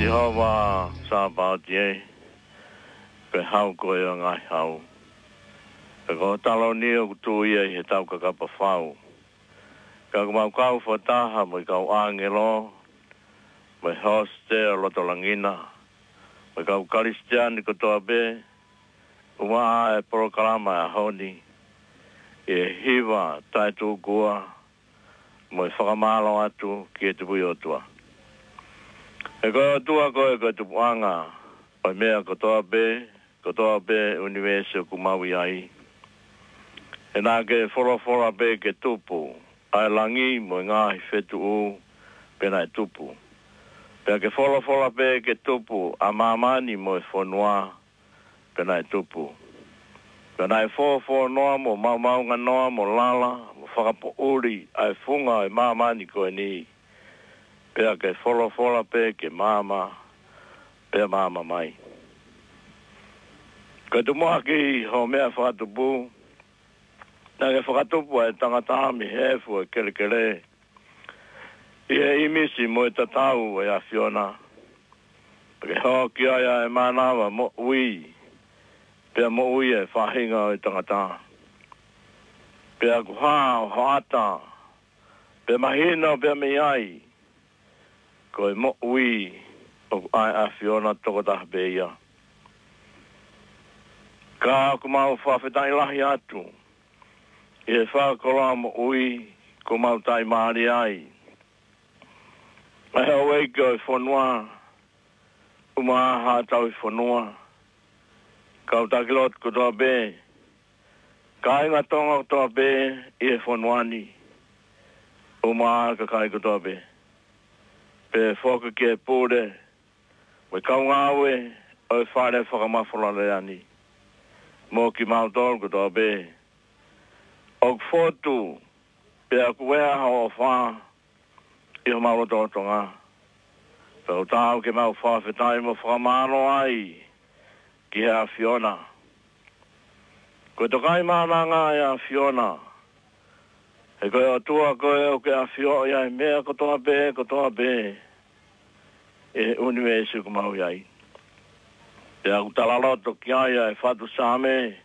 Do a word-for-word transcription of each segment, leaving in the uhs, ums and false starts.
si hawa sa ba je ke hau ko e ngai hau ke ko talo ni o tu ye he tau ka ka pa fau ka ma ka fo ta ha mo ka angelo mo hoste lo to langina mo ka kristian ko to be uma e programa honi e hiva tai tu goa mo whakamalo atu ki te pui o tua. E koe tua koe koe tu puanga, o mea kotoa be, kotoa be universe o kumawi ai. E nā ke whora whora be ke tupu, ai langi mo ngāhi whetu u, pena e tupu. Pea ke whora whora be ke tupu, a mamani mo e whanua, pena e tupu. Pena e whora whora noa mo mau maunga noa mo lala, whakapo uri ai funga e mamani koe ni. Pea ke whola whola pe ke mama, pea mama mai. Koe tu moa ki ho mea whakatupu, na ke whakatupu e tangatami hefu e kere kere. I e imisi mo e tatau e a Fiona. Pake ho ki aia e manawa mo ui, pea mo ui e whahinga e tangata. Pea kuha o hoata, pea mahina o pea me ai, koe mo ui o ai a Fiona toko taha pe ia. Ka ku mau whawhetai lahi atu, i e whakoroa mo ui, ko mau tai maari ai. Ai hau ei koe whanua, umaha tau i whanua, kau takilot ko toa be, ka inga tonga ko toa be, i e whanuani, umaha ka kai ko toa be. Pe whoka ke pūre, me kau ngāwe, o e whare whakamawhara reani. Mō ki mautoro ko tō be. O kfotu, pe a kuwea hao wha, i ho mauro tōtonga. Pe o tāu ke mau whawhetai mo whakamaro ai, ki hea Fiona. Koe tokai mānanga e a Fiona, e koe o tua koe o ke a Fiona, ia e mea ko toa be, ko toa be, e universe ko mau iai. Te au talaloto ki aia e whatu same,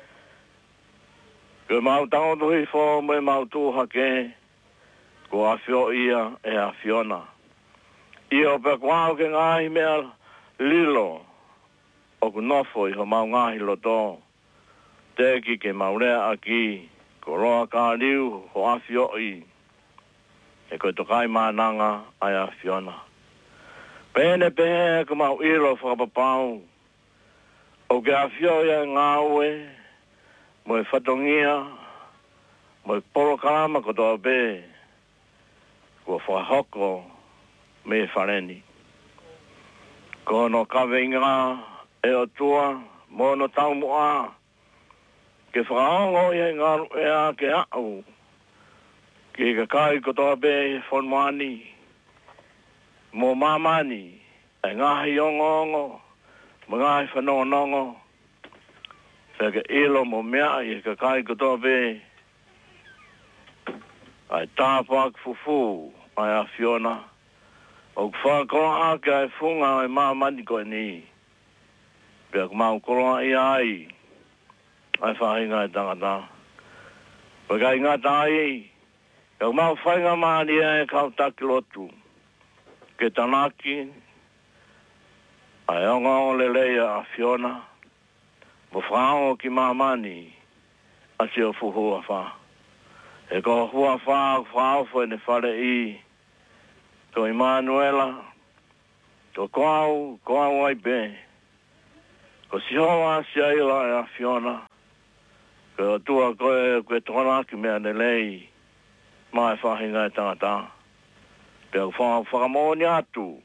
koe mau tango tuhi fo me mau tūha ke, ko a Fio ia e a Fiona. Ia o pe kwao ke ngahi mea lilo, o ku nofo i ho mau ngahi loto, te ki ke maurea aki, ko roa ka riu ho a Fio i, e koe tokai mānanga ai a Fiona. Pene pehe ko mau iro whakapapau, o ke a Fio ia ngāwe, mo e whatongia, mo e poro karama ko toa be, ko whahoko me e whareni. Ko no kawe inga e o tua, mo no tau mua, ke whakaongo ia ngaru e a ke au, ke ka kai ko toa be whanmani, mo mamani, e ngahi ongongo, mo ngahi whanonongo, whaka ilo mo mea i ka kai ko toa be, ai tāpak fufu, ai a Fiona, o whakakoa ake ai funga ai mamani koe ni, pia kumau koroa i ai, ai whahinga e tangata. Paka i ngata ai, ka kumau whainga maari e kau takilotu, ke tanaki, ai onga o leleia a Fiona, mo whaongo ki mamani, a si o fuhua wha. E ko hua wha, whao fwe ne whare i, ko Emanuela, ko koau, koau ai be, ko si hoa si aila e a Fiona, ko tua koe, koe tona ki mea ne lei, mai whahinga e tangata. Pea wha whakamoni atu,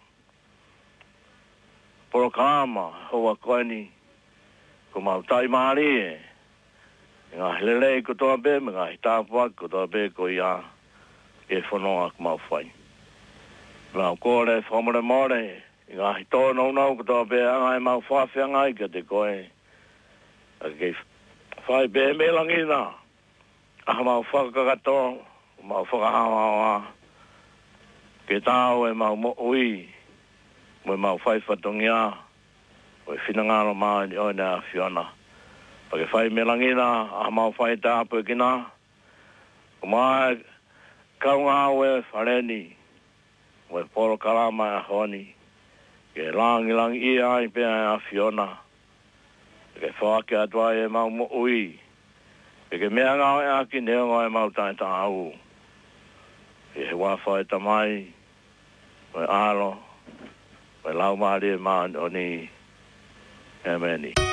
porokama, hoa koe ni, ko mau tai maari e, ngā helelei ko toa be, me ngā hitāpua ko toa be ko ia, e whanoa ko mau whai. Ngā kore whamore more, ngā hito nau nau ko toa be, angai mau whawhia ngai ka te koe. A kei whai be me langina, aha mau whakakato, mau whakahawawa, ke tāu e mau mo ui, mo mau fai fatongia o finangalo ma ni ona fiona pa ke fai melangina a mau fai ta po kina ma kaunga we fareni we poro kalama honi ke lang lang i ai pe a fiona ke fa ke atwa e mau mo ui ke me anga a ki ne ngo mau ta ta au e wa fa ta mai we alo we lau ma de ma oni emeni